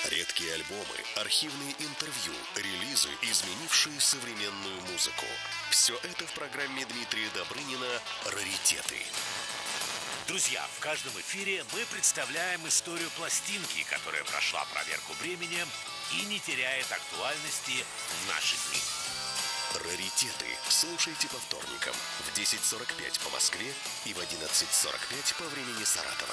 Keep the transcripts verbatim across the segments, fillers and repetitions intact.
Редкие альбомы, архивные интервью, релизы, изменившие современную музыку. Все это в программе Дмитрия Добрынина «Раритеты». Друзья, в каждом эфире мы представляем историю пластинки, которая прошла проверку временем и не теряет актуальности в наши дни. «Раритеты» слушайте по вторникам в десять сорок пять по Москве и в одиннадцать сорок пять по времени Саратова.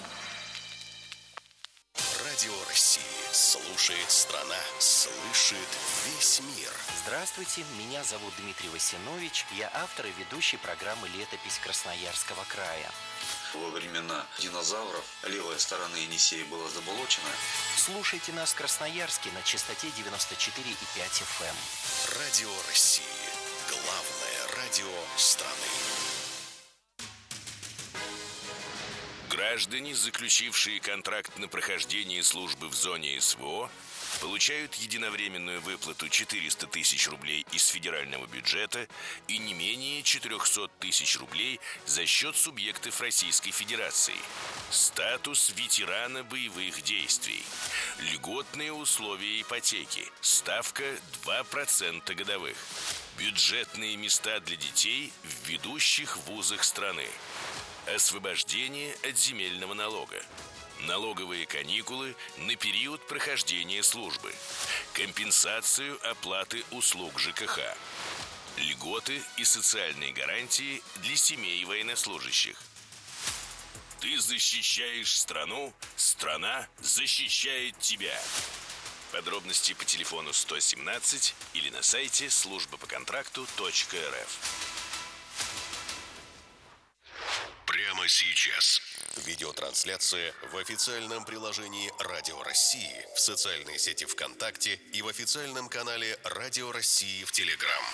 Радио России. Слушает страна, слышит весь мир. Здравствуйте, меня зовут Дмитрий Васинович. Я автор и ведущий программы «Летопись Красноярского края». Во времена динозавров левая сторона Енисея была заболочена. Слушайте нас в Красноярске на частоте девяносто четыре и пять эф эм. Радио России. Главное радио страны. Граждане, заключившие контракт на прохождение службы в зоне эс вэ о, получают единовременную выплату четыреста тысяч рублей из федерального бюджета и не менее четыреста тысяч рублей за счет субъектов Российской Федерации. Статус ветерана боевых действий. Льготные условия ипотеки. Ставка два процента годовых. Бюджетные места для детей в ведущих вузах страны. Освобождение от земельного налога. Налоговые каникулы на период прохождения службы. Компенсацию оплаты услуг жэ ка ха. Льготы и социальные гарантии для семей военнослужащих. Ты защищаешь страну, страна защищает тебя. Подробности по телефону сто семнадцать или на сайте служба по контракту точка эр эф. Прямо сейчас. Видеотрансляция в официальном приложении Радио России, в социальной сети ВКонтакте и в официальном канале Радио России в Телеграм.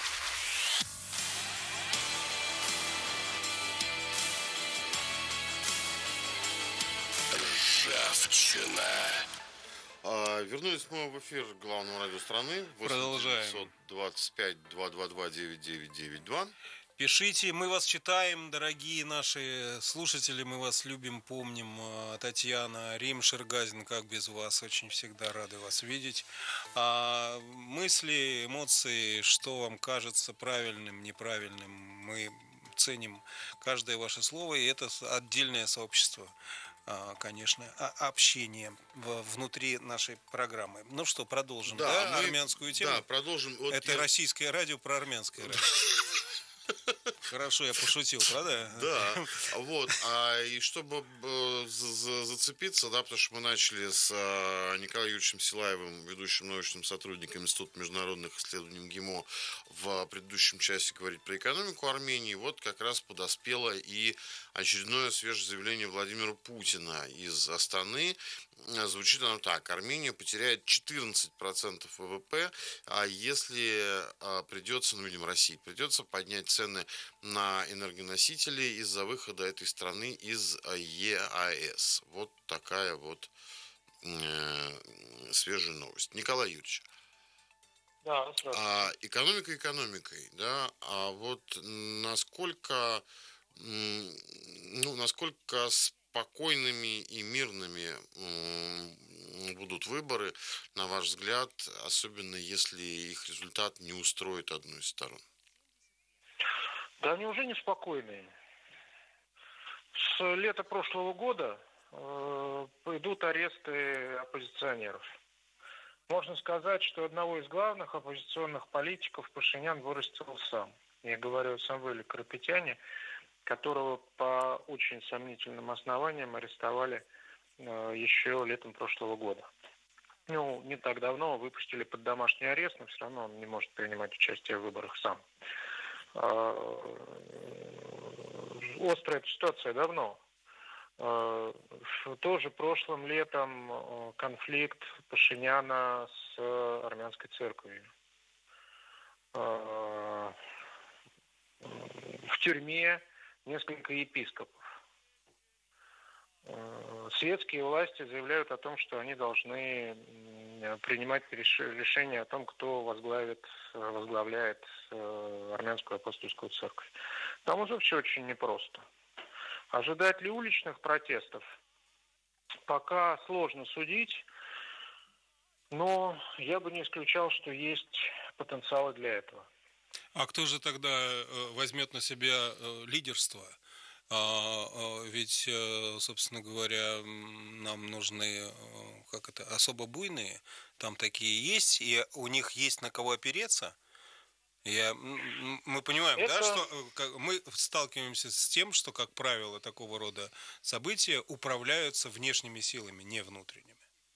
Ржавчина. А, вернулись мы в эфир главного радио страны. Продолжаем. двадцать пять два два два девять девять девять два. Пишите, мы вас читаем, дорогие наши слушатели, мы вас любим, помним. Татьяна, Рим Шергазин, как без вас, очень всегда рады вас видеть. А мысли, эмоции, что вам кажется правильным, неправильным, мы ценим каждое ваше слово, и это отдельное сообщество, конечно, общение внутри нашей программы. Ну что, продолжим, да, да? Мы, армянскую тему? Да, продолжим. Вот это я... российское радио про армянское радио. Хорошо, я пошутил, правда? Да, вот, а и чтобы зацепиться, да, потому что мы начали с Николаем Юрьевичем Силаевым, ведущим научным сотрудником Института международных исследований МГИМО, в предыдущем часе говорить про экономику Армении, вот как раз подоспело и очередное свежее заявление Владимира Путина из Астаны. Звучит оно так: Армения потеряет четырнадцать процентов вэ вэ пэ, а если придется, ну, видимо, России придется поднять цены на энергоносители из-за выхода этой страны из е а эс. Вот такая вот э, свежая новость. Николай Юрьевич. Да, а, экономика экономикой, да, а вот насколько, ну, насколько спокойными и мирными будут выборы, на ваш взгляд, особенно если их результат не устроит одну из сторон? Да они уже неспокойные. С лета прошлого года э, идут аресты оппозиционеров. Можно сказать, что одного из главных оппозиционных политиков Пашинян вырастил сам. Я говорю о Самвеле Карапетяне, которого по очень сомнительным основаниям арестовали э, еще летом прошлого года. Ну, не так давно выпустили под домашний арест, но все равно он не может принимать участие в выборах сам. Острая эта ситуация давно. Тоже прошлым летом конфликт Пашиняна с армянской церковью. В тюрьме несколько епископов. Светские власти заявляют о том, что они должны принимать решение о том, кто возглавит, возглавляет армянскую апостольскую церковь. Там уже все очень непросто. Ожидать ли уличных протестов, пока сложно судить. Но я бы не исключал, что есть потенциалы для этого. А кто же тогда э, возьмет на себя э, лидерство? А, а, Ведь, э, собственно говоря, м, нам нужны, э, как это, особо буйные, там такие есть, и у них есть на кого опереться. Я, м, м, мы понимаем, да, что Это, э, как- мы сталкиваемся с тем, что, как правило, такого рода события управляются внешними силами, не внутренними.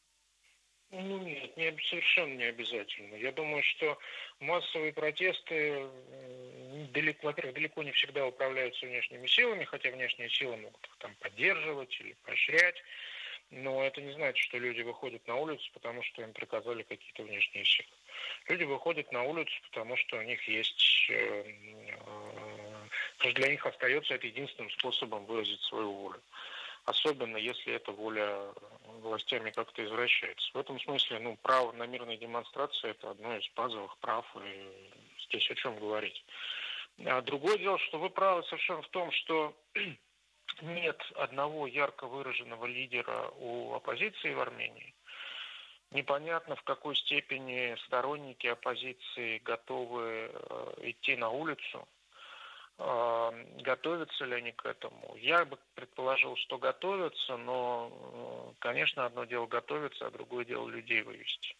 ну нет, не, об- совершенно не обязательно. Я думаю, что массовые протесты, м, далеко, во-первых, далеко не всегда управляются внешними силами, хотя внешние силы могут их там поддерживать или поощрять. Но это не значит, что люди выходят на улицу, потому что им приказали какие-то внешние силы. Люди выходят на улицу, потому что у них есть... э, э, потому что для них остается это единственным способом выразить свою волю. Особенно если эта воля властями как-то извращается. В этом смысле, ну, право на мирные демонстрации – это одно из базовых прав, и здесь о чем говорить. А другое дело, что вы правы совершенно в том, что нет одного ярко выраженного лидера у оппозиции в Армении. Непонятно, в какой степени сторонники оппозиции готовы э, идти на улицу, э, готовятся ли они к этому. Я бы предположил, что готовятся, но, э, конечно, одно дело готовиться, а другое дело людей вывести.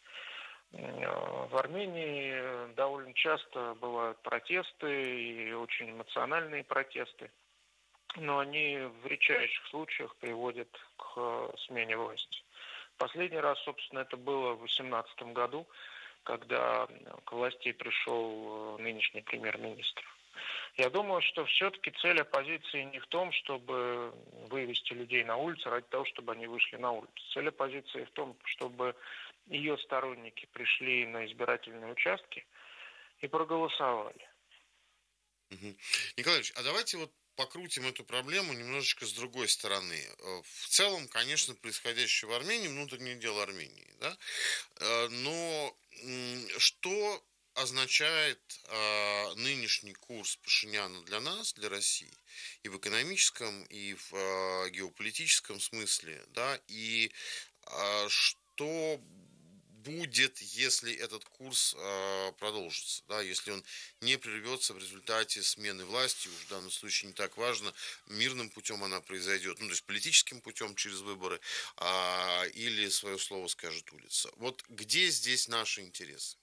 Э, В Армении довольно часто бывают протесты и очень эмоциональные протесты, но они в редчайших случаях приводят к э, смене власти. Последний раз, собственно, это было в две тысячи восемнадцатом году, когда к власти пришел э, нынешний премьер-министр. Я думаю, что все-таки цель оппозиции не в том, чтобы вывести людей на улицу ради того, чтобы они вышли на улицу. Цель оппозиции в том, чтобы ее сторонники пришли на избирательные участки и проголосовали. Мгм. Николай Ильич, а давайте вот покрутим эту проблему немножечко с другой стороны. Э, В целом, конечно, происходящее в Армении внутреннее дело Армении, да? Э, Но м, что означает а, нынешний курс Пашиняна для нас, для России, и в экономическом, и в а, геополитическом смысле, да, и а, что будет, если этот курс а, продолжится, да, если он не прервется в результате смены власти, уж в данном случае не так важно, мирным путем она произойдет, ну, то есть политическим путем через выборы, а, или свое слово скажет улица. Вот где здесь наши интересы?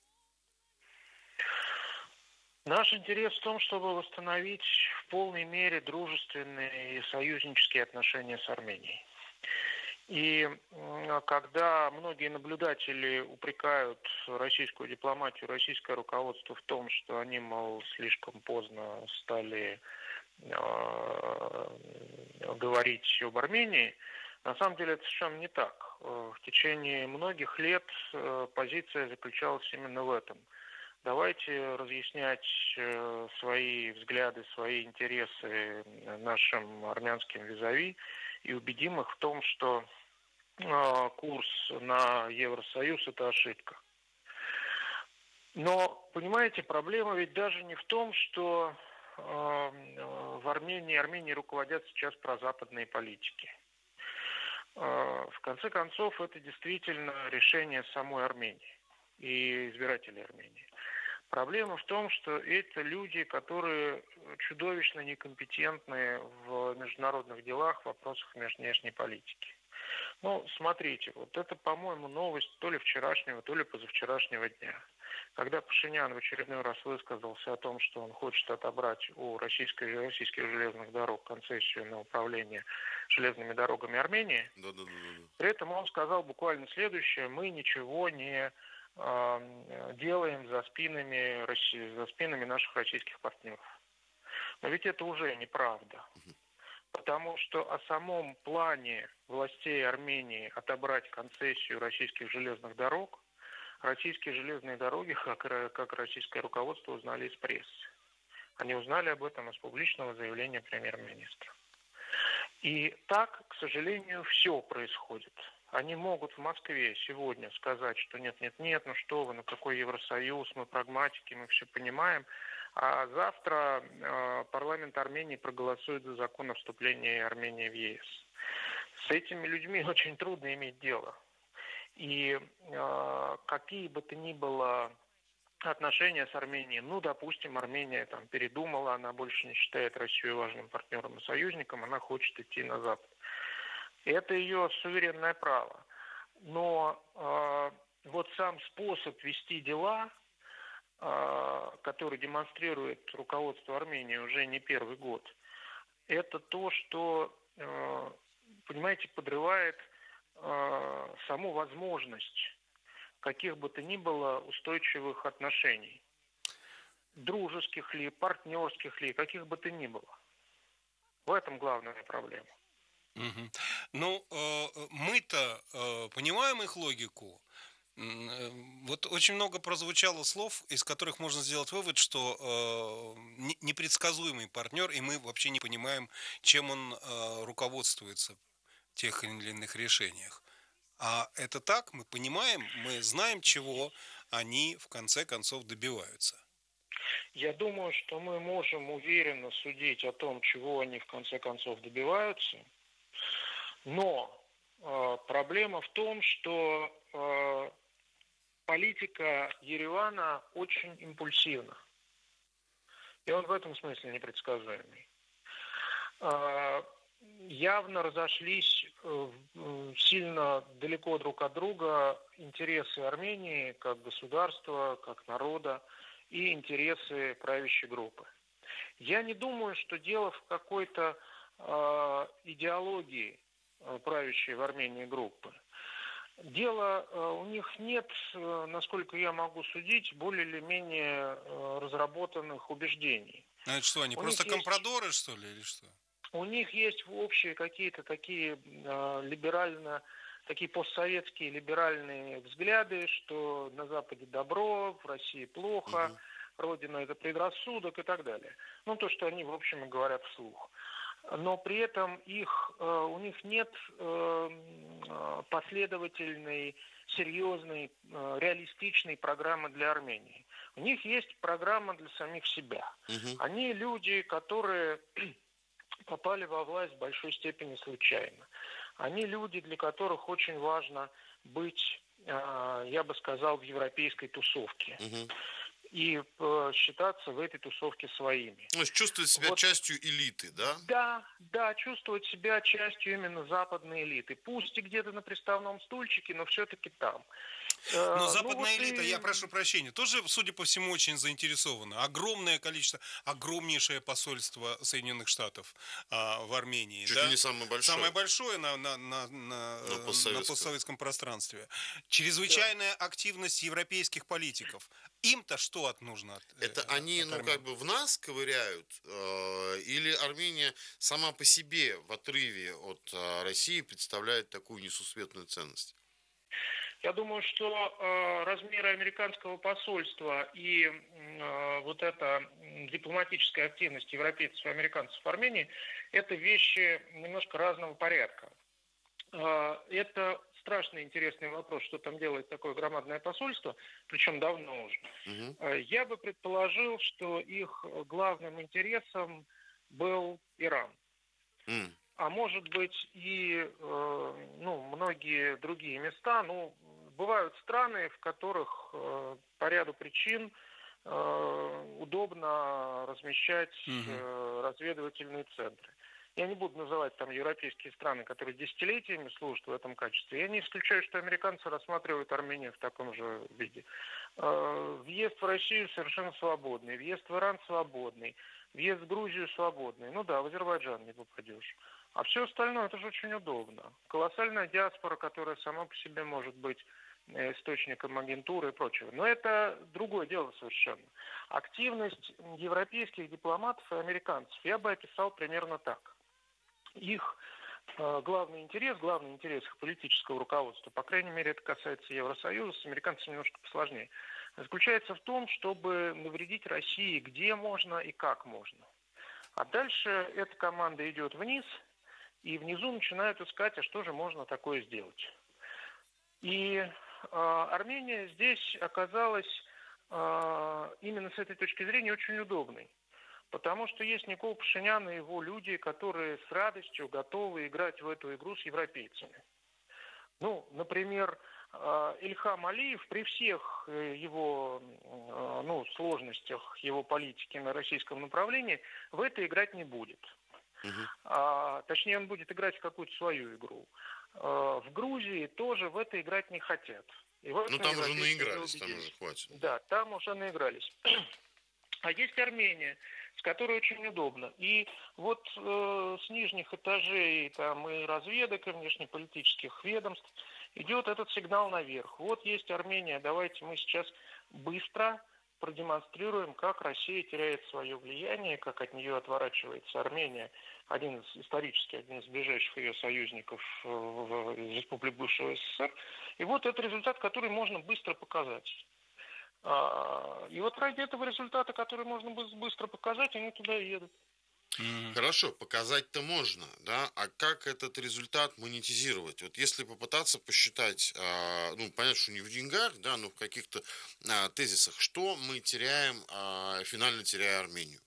Наш интерес в том, чтобы восстановить в полной мере дружественные и союзнические отношения с Арменией. И м, когда многие наблюдатели упрекают российскую дипломатию, российское руководство в том, что они, мол, слишком поздно стали э, говорить об Армении, на самом деле это совершенно не так. Э, В течение многих лет э, позиция заключалась именно в этом. Давайте разъяснять э, свои взгляды, свои интересы нашим армянским визави и убедим их в том, что э, курс на Евросоюз – это ошибка. Но, понимаете, проблема ведь даже не в том, что э, в Армении, Армении руководят сейчас прозападные политики. Э, в конце концов, это действительно решение самой Армении и избирателей Армении. Проблема в том, что это люди, которые чудовищно некомпетентны в международных делах, в вопросах внешней политики. Ну, смотрите, вот это, по-моему, новость то ли вчерашнего, то ли позавчерашнего дня. Когда Пашинян в очередной раз высказался о том, что он хочет отобрать у российской, российских железных дорог концессию на управление железными дорогами Армении, Да, да, да, да. при этом он сказал буквально следующее: мы ничего не э, делаем за спинами, за спинами наших российских партнеров. Но ведь это уже неправда. Потому что о самом плане властей Армении отобрать концессию российских железных дорог, российские железные дороги, как, как российское руководство, узнали из прессы. Они узнали об этом из публичного заявления премьер-министра. И так, к сожалению, все происходит. Они могут в Москве сегодня сказать, что нет-нет-нет, ну что вы, ну какой Евросоюз, мы прагматики, мы все понимаем. А завтра э, парламент Армении проголосует за закон о вступлении Армении в ЕС. С этими людьми очень трудно иметь дело. И э, какие бы то ни было отношения с Арменией, ну, допустим, Армения там передумала, она больше не считает Россию важным партнером и союзником, она хочет идти на Запад. Это ее суверенное право. Но э, вот сам способ вести дела, э, который демонстрирует руководство Армении уже не первый год, это то, что, э, понимаете, подрывает э, саму возможность каких бы то ни было устойчивых отношений. Дружеских ли, партнерских ли, каких бы то ни было. В этом главная проблема. Мгм. Ну, э, мы-то э, понимаем их логику. М, э, Вот очень много прозвучало слов, из которых можно сделать вывод, что э, не- непредсказуемый партнер, и мы вообще не понимаем, чем он э, руководствуется в тех или иных решениях. А это так, мы понимаем, мы знаем, чего они в конце концов добиваются. Я думаю, что мы можем уверенно судить о том, чего они в конце концов добиваются. Но э, проблема в том, что э, политика Еревана очень импульсивна. И он в этом смысле непредсказуемый. Э, явно разошлись э, сильно далеко друг от друга интересы Армении как государства, как народа и интересы правящей группы. Я не думаю, что дело в какой-то э, идеологии э, правящей в Армении группы. Дело, э, у них нет, э, насколько я могу судить, более или менее э, разработанных убеждений. А это что, они У просто них есть- компрадоры, что ли, или что? У них есть общие какие-то такие э, либерально, такие постсоветские либеральные взгляды, что на Западе добро, в России плохо, Мгм. Родина это предрассудок и так далее. Ну, то, что они, в общем, и говорят вслух. Но при этом их, э, у них нет э, э, последовательной, серьезной, э, реалистичной программы для Армении. У них есть программа для самих себя. Мгм. Они люди, которые попали во власть в большой степени случайно. Они люди, для которых очень важно быть, э, я бы сказал, в европейской тусовке Мгм. и э, считаться в этой тусовке своими. То есть чувствовать себя Вот. частью элиты, да? Да, да, чувствовать себя частью именно западной элиты. Пусть и где-то на приставном стульчике, но все-таки там. Э, Но ну западная вот элита, и- я прошу прощения, тоже, судя по всему, очень заинтересована. Огромное количество, огромнейшее посольство Соединенных Штатов а, в Армении. Чуть да? ли не самое большое. Самое большое на, на, на, на, На э, постсоветском. на постсоветском пространстве. Чрезвычайная активность европейских политиков. Им-то что от нужно? От, э, Это они, от ну, армян? как бы в нас ковыряют, э, или Армения сама по себе в отрыве от э, России представляет такую несусветную ценность? Я думаю, что э, размеры американского посольства и э, вот эта м, дипломатическая активность европейцев и американцев в Армении – это вещи немножко разного порядка. Э, это страшно интересный вопрос, что там делает такое громадное посольство, причем давно уже. Мгм. Э, Я бы предположил, что их главным интересом был Иран. М. А может быть и э, ну, многие другие места. Ну, бывают страны, в которых э, по ряду причин э, удобно размещать Мгм. э, разведывательные центры. Я не буду называть там европейские страны, которые десятилетиями служат в этом качестве. Я не исключаю, что американцы рассматривают Армению в таком же виде. Э, Въезд в Россию совершенно свободный, въезд в Иран свободный, въезд в Грузию свободный. Ну да, в Азербайджан не попадешь. А все остальное, это же очень удобно. Колоссальная диаспора, которая сама по себе может быть э, источником агентуры и прочего. Но это другое дело совершенно. Активность европейских дипломатов и американцев я бы описал примерно так. Их э, главный интерес, главный интерес их политического руководства, по крайней мере, это касается Евросоюза, с американцами немножко посложнее, заключается в том, чтобы навредить России где можно и как можно. А дальше эта команда идет вниз, и внизу начинают искать, а что же можно такое сделать. И э, Армения здесь оказалась э, именно с этой точки зрения очень удобной. Потому что есть Никол Пашинян и его люди, которые с радостью готовы играть в эту игру с европейцами. Ну, например, э, Ильхам Алиев при всех его ну, сложностях его политики на российском направлении в это играть не будет. Uh-huh. А, точнее, он будет играть в какую-то свою игру. А, в Грузии тоже в это играть не хотят. И ну, там уже наигрались, там уже хватит. Да, там уже наигрались. А есть Армения, с которой очень удобно. И вот э, с нижних этажей там, и разведок, и внешнеполитических ведомств идет этот сигнал наверх. Вот есть Армения, давайте мы сейчас быстро продемонстрируем, как Россия теряет свое влияние, как от нее отворачивается Армения, один из исторически один из ближайших ее союзников в, из республик бывшего СССР. И вот это результат, который можно быстро показать. И вот ради этого результата, который можно быстро показать, они туда и едут. Хорошо, показать-то можно, да, а как этот результат монетизировать? Вот если попытаться посчитать, ну, понятно, что не в деньгах, да, но в каких-то тезисах, что мы теряем, финально теряя Армению?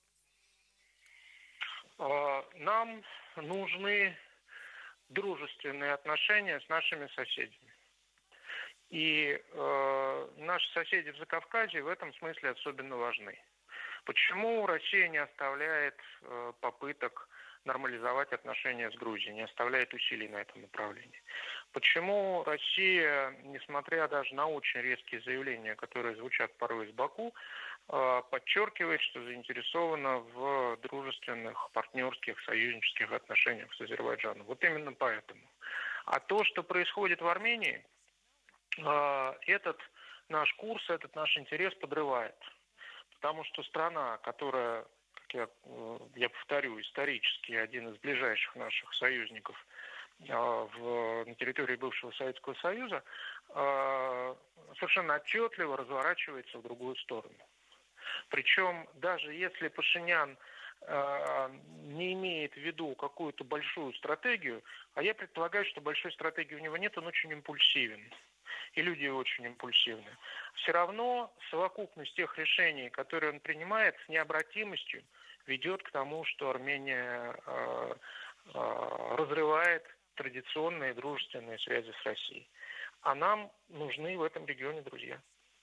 Нам нужны дружественные отношения с нашими соседями. И э, наши соседи в Закавказье в этом смысле особенно важны. Почему Россия не оставляет э, попыток нормализовать отношения с Грузией, не оставляет усилий на этом направлении? Почему Россия, несмотря даже на очень резкие заявления, которые звучат порой из Баку, э, подчеркивает, что заинтересована в дружественных, партнерских, союзнических отношениях с Азербайджаном? Вот именно поэтому. А то, что происходит в Армении, этот наш курс, этот наш интерес подрывает. Потому что страна, которая, как я, я повторю, исторически один из ближайших наших союзников в, на территории бывшего Советского Союза, совершенно отчетливо разворачивается в другую сторону. Причем даже если Пашинян не имеет в виду какую-то большую стратегию, а я предполагаю, что большой стратегии у него нет, он очень импульсивен. И люди очень импульсивны. Все равно совокупность тех решений, которые он принимает, с необратимостью ведет к тому, что Армения э, э, разрывает традиционные дружественные связи с Россией. А нам нужны в этом регионе друзья.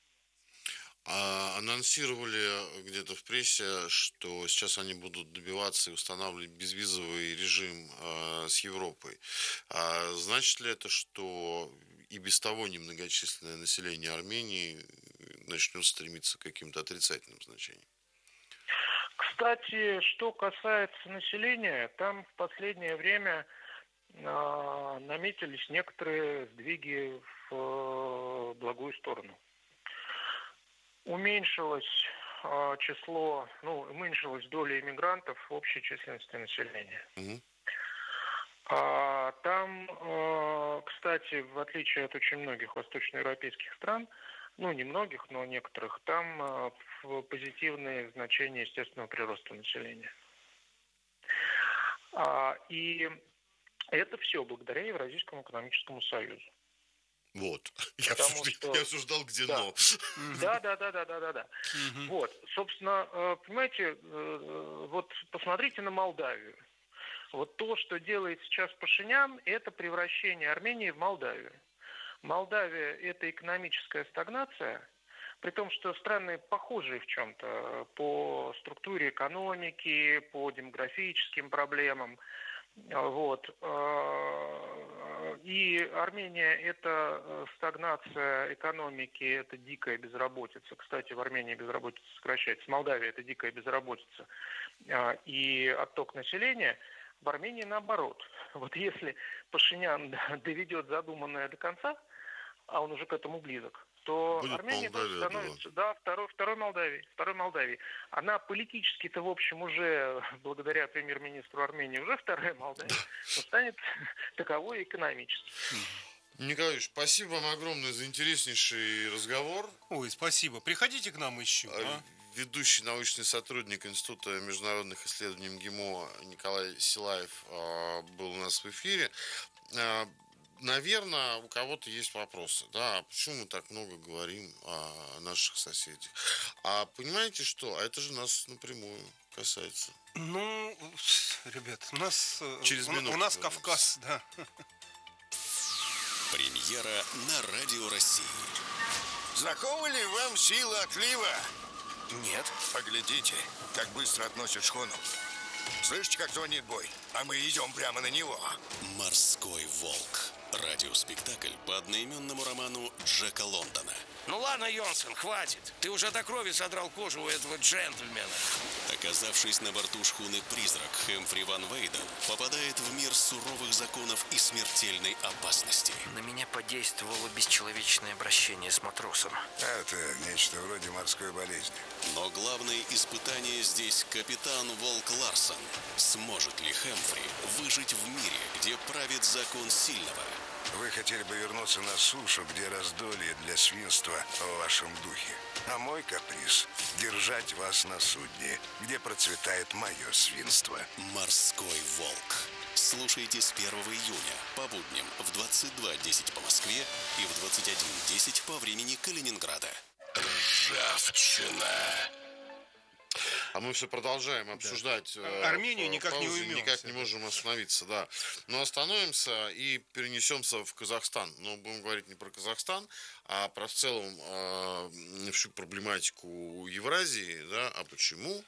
А, анонсировали где-то в прессе, что сейчас они будут добиваться и устанавливать безвизовый режим э, с Европой. А значит ли это, что и без того немногочисленное население Армении начнет стремиться к каким-то отрицательным значениям? Кстати, что касается населения, там в последнее время э, наметились некоторые сдвиги в э, благую сторону. Уменьшилось э, число, ну, уменьшилась доля иммигрантов в общей численности населения. Угу. А, там, э, кстати, в отличие от очень многих восточноевропейских стран, ну, не многих, но некоторых, там э, позитивные значения естественного прироста населения. А, и это все благодаря Евразийскому экономическому союзу. Вот. Я обсуждал, что... я обсуждал, где да. но. Да, да, да, да, да, да, да. Угу. Вот, собственно, понимаете, вот посмотрите на Молдавию. Вот то, что делает сейчас Пашинян, это превращение Армении в Молдавию. Молдавия – это экономическая стагнация, при том, что страны похожие в чем-то по структуре экономики, по демографическим проблемам. Вот. И Армения – это стагнация экономики, это дикая безработица. Кстати, в Армении безработица сокращается. Молдавия – это дикая безработица и отток населения. В Армении наоборот. Вот если Пашинян доведет задуманное до конца, а он уже к этому близок, то будет Армения тоже становится да, второй, второй Молдавией. Второй Молдавией. Она политически-то, в общем, уже, благодаря премьер-министру Армении, уже вторая Молдавия, но станет таковой экономически. Николай, спасибо вам огромное за интереснейший разговор. Ой, спасибо. Приходите к нам еще. А? Ведущий научный сотрудник Института международных исследований МГИМО Николай Силаев был у нас в эфире. Наверное, у кого-то есть вопросы, да, почему мы так много говорим о наших соседях. А понимаете что? А это же нас напрямую касается. Ну, ребят, у нас, Через у, минуту у нас Кавказ, да. Премьера на Радио России. Знакома ли вам сила отлива? Нет. Поглядите, как быстро относят шхуну. Слышите, как звонит бой? А мы идем прямо на него. «Морской волк». Радиоспектакль по одноименному роману Джека Лондона. Ну ладно, Йонсон, хватит. Ты уже до крови содрал кожу у этого джентльмена. Оказавшись на борту шхуны «Призрак», Хэмфри Ван Вейден попадает в мир суровых законов и смертельной опасности. На меня подействовало бесчеловечное обращение с матросом. Это нечто вроде морской болезни. Но главное испытание здесь капитан Волк Ларсон. Сможет ли Хэмфри выжить в мире, где правит закон сильного? Вы хотели бы вернуться на сушу, где раздолье для свинства в вашем духе. А мой каприз – держать вас на судне, где процветает мое свинство. «Морской волк». Слушайте с первого июня по будням в двадцать два десять по Москве и в двадцать один десять по времени Калининграда. Ржавчина. А мы все продолжаем обсуждать э, Армению в никак не паузе, уймемся. никак не можем остановиться, да. Но остановимся и перенесемся в Казахстан. Но будем говорить не про Казахстан, а про в целом э, всю проблематику Евразии, да. А почему?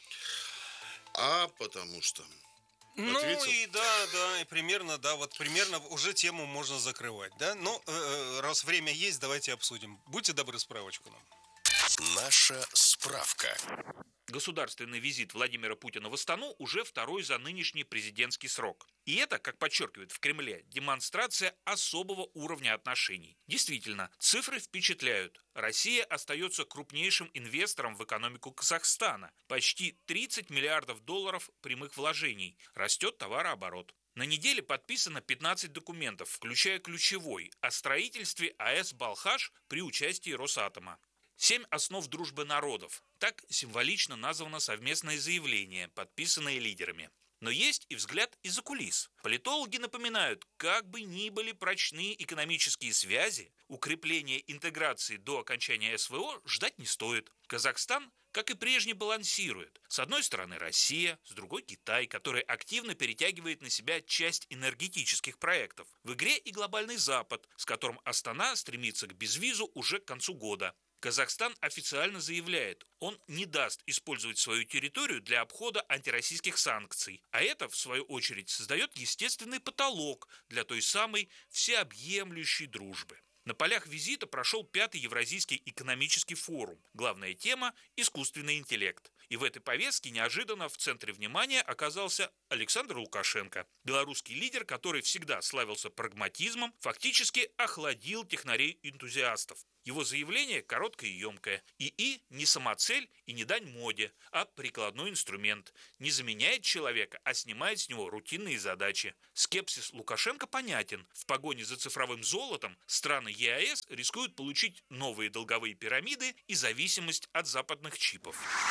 А потому что. Ну Ответил? и да, да, и примерно, да, вот примерно уже тему можно закрывать, да. Ну, э, раз время есть, давайте обсудим. Будьте добры, справочку нам. Наша справка. Государственный визит Владимира Путина в Астану уже второй за нынешний президентский срок. И это, как подчеркивают в Кремле, демонстрация особого уровня отношений. Действительно, цифры впечатляют. Россия остается крупнейшим инвестором в экономику Казахстана. Почти тридцать миллиардов долларов прямых вложений. Растет товарооборот. На неделе подписано пятнадцать документов, включая ключевой, о строительстве АЭС «Балхаш» при участии Росатома. Семь основ дружбы народов. Так символично названо совместное заявление, подписанное лидерами. Но есть и взгляд из-за кулис. Политологи напоминают, как бы ни были прочны экономические связи, укрепление интеграции до окончания СВО ждать не стоит. Казахстан, как и прежде, балансирует. С одной стороны Россия, с другой Китай, который активно перетягивает на себя часть энергетических проектов. В игре и глобальный Запад, с которым Астана стремится к безвизу уже к концу года. Казахстан официально заявляет, он не даст использовать свою территорию для обхода антироссийских санкций. А это, в свою очередь, создает естественный потолок для той самой всеобъемлющей дружбы. На полях визита прошел пятый Евразийский экономический форум. Главная тема – искусственный интеллект. И в этой повестке неожиданно в центре внимания оказался Александр Лукашенко. Белорусский лидер, который всегда славился прагматизмом, фактически охладил технарей-энтузиастов. Его заявление короткое и емкое. ИИ не самоцель и не дань моде, а прикладной инструмент. Не заменяет человека, а снимает с него рутинные задачи. Скепсис Лукашенко понятен. В погоне за цифровым золотом страны ЕАЭС рискуют получить новые долговые пирамиды и зависимость от западных чипов.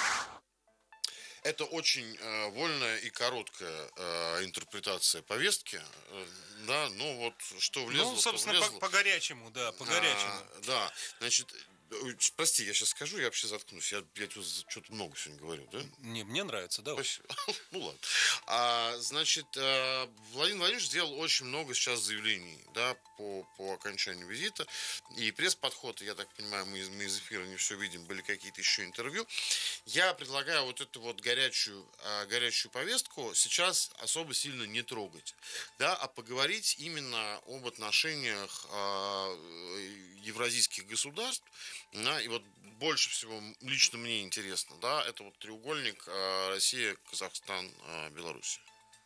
Это очень э, вольная и короткая э, интерпретация повестки, э, да, ну вот что влезло, Ну, собственно, то влезло. по, по горячему, да, по горячему. А, да, значит, ой, прости, я сейчас скажу, я вообще заткнусь, я, я что-то много сегодня говорю, да? Не, мне нравится, да. Спасибо. Ну ладно. А, значит, э, Владимир Владимирович сделал очень много сейчас заявлений, да, по, по окончанию визита. И пресс-подход, я так понимаю, мы из, мы из эфира не все видим, были какие-то еще интервью. Я предлагаю вот эту вот горячую, э, горячую повестку сейчас особо сильно не трогать, да, а поговорить именно об отношениях э, евразийских государств. Да, и вот больше всего лично мне интересно, да, это вот треугольник э, Россия, Казахстан, э, Беларусь.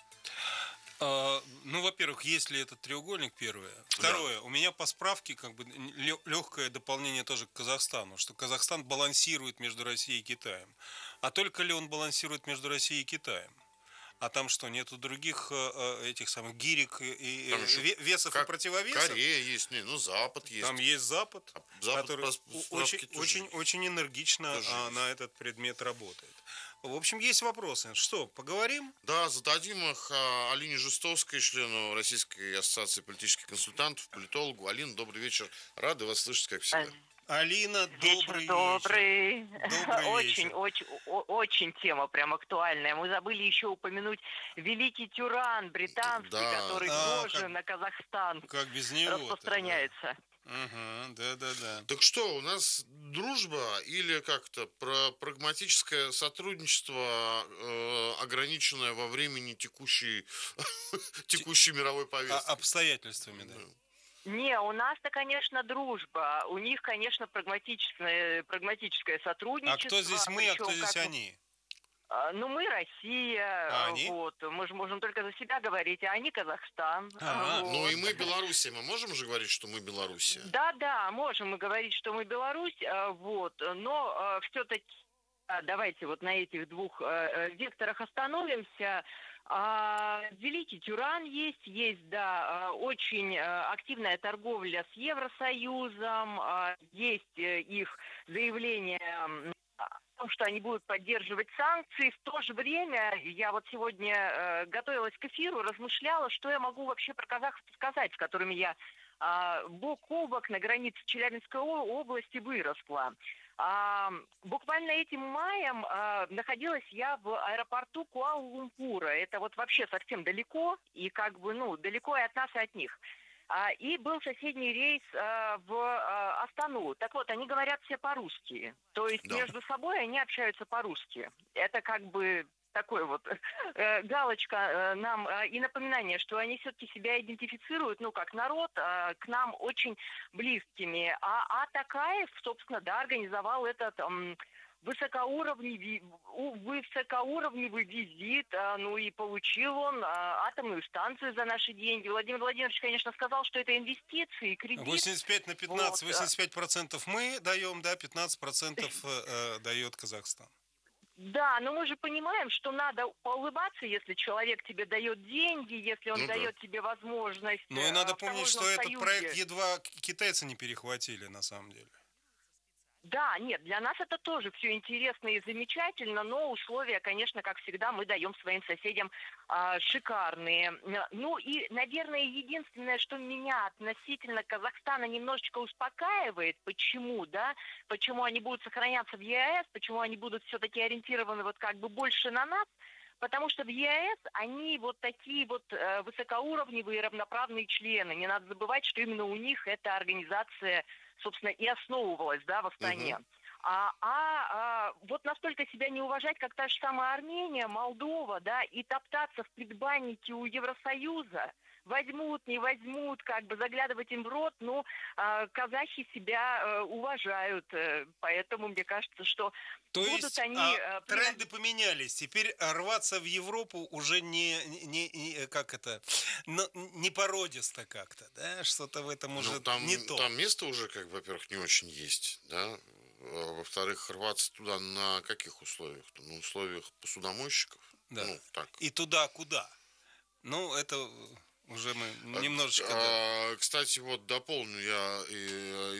А, ну, во-первых, есть ли этот треугольник, первое. Второе, да. У меня по справке как бы легкое дополнение тоже к Казахстану, что Казахстан балансирует между Россией и Китаем. А только ли он балансирует между Россией и Китаем? А там что, нету других э, этих самых гирек и Там еще весов как и противовесов? Корея есть, не, ну Запад есть. Там есть Запад, а Запад который по, очень, очень, очень энергично а, на этот предмет работает. В общем, есть вопросы. Что, поговорим? Да, зададим их а, Алине Жестовской, члену Российской ассоциации политических консультантов, политологу. Алина, добрый вечер. Рады вас слышать, как всегда. Алина, добрый вечер. Добрый. Добрый очень, вечер. очень, очень тема прям актуальная. Мы забыли еще упомянуть великий тюран британский, Да. который А, тоже как- на Казахстан Как без него? распространяется. Ага, да-да-да. Так что, у нас дружба или как-то про прагматическое сотрудничество, э, ограниченное во времени текущей, текущей мировой А, повестки? обстоятельствами, да. Не, у нас-то, конечно, дружба. У них, конечно, прагматичное, прагматическое А сотрудничество. кто здесь мы, а кто причем здесь как- они? А, Ну, мы Россия, А они? вот. Мы же можем только за себя говорить, а они Казахстан. А, вот. Ну и мы Белоруссия, мы можем же говорить, что мы Белоруссия? Да, да, можем мы говорить, что мы Беларусь, а, вот, но все-таки давайте вот на этих двух а, векторах остановимся. А, Великий Тюран есть, есть, да, а, очень а, активная торговля с Евросоюзом, а, есть э, их заявление м, о том, что они будут поддерживать санкции. В то же время я вот сегодня э, готовилась к эфиру, размышляла, что я могу вообще про казахов сказать, с которыми я а, бок о бок на границе Челябинской о- области выросла. А, буквально этим маем а, находилась я в аэропорту Куала-Лумпура. Это вот вообще совсем далеко, и как бы, ну, далеко и от нас, и от них. А, и был соседний рейс а, в а, Астану. Так вот, они говорят все по-русски. То есть Да. между собой они общаются по-русски. Это как бы такой вот э, галочка э, нам э, и напоминание, что они все-таки себя идентифицируют, ну, как народ, э, к нам очень близкими. А, а Такаев, собственно, да, организовал этот м, высокоуровневый, у- высокоуровневый визит, а, ну и получил он а, атомную станцию за наши деньги. Владимир Владимирович, конечно, сказал, что это инвестиции, кредит. восемьдесят пять на пятнадцать, Вот, а. восемьдесят пять процентов мы даем, да, пятнадцать процентов э, э, дает Казахстан. Да, но мы же понимаем, что надо поулыбаться, если человек тебе дает деньги, если он Ну да. дает тебе возможность. Ну и э, надо в помнить, что таможенном этот союзе. проект едва к- китайцы не перехватили, на самом деле. Да, нет, для нас это тоже все интересно и замечательно, но условия, конечно, как всегда, мы даем своим соседям а, шикарные. Ну и, наверное, единственное, что меня относительно Казахстана немножечко успокаивает, почему, да, почему они будут сохраняться в ЕАЭС, почему они будут все-таки ориентированы вот как бы больше на нас, потому что в ЕАЭС они вот такие вот э, высокоуровневые равноправные члены. Не надо забывать, что именно у них эта организация, собственно, и основывалась, да, в Астане. Мгм. А, а, а вот настолько себя не уважать, как та же самая Армения, Молдова, да, и топтаться в предбаннике у Евросоюза, возьмут, не возьмут, как бы заглядывать им в рот, ну, а, казахи себя э, уважают, э, поэтому мне кажется, что То будут есть они... а, э, при- тренды поменялись. Теперь а, рваться в Европу уже не, не, не- как это, ну, не породисто как-то, да? Что-то в этом уже Ну, там, не то. там место уже, как, во-первых, не очень есть, да. А Во-вторых, рваться туда на каких условиях? На условиях посудомойщиков? Да. Ну, так. И туда куда? Ну, это уже мы немножечко... да. А, кстати, вот дополню я и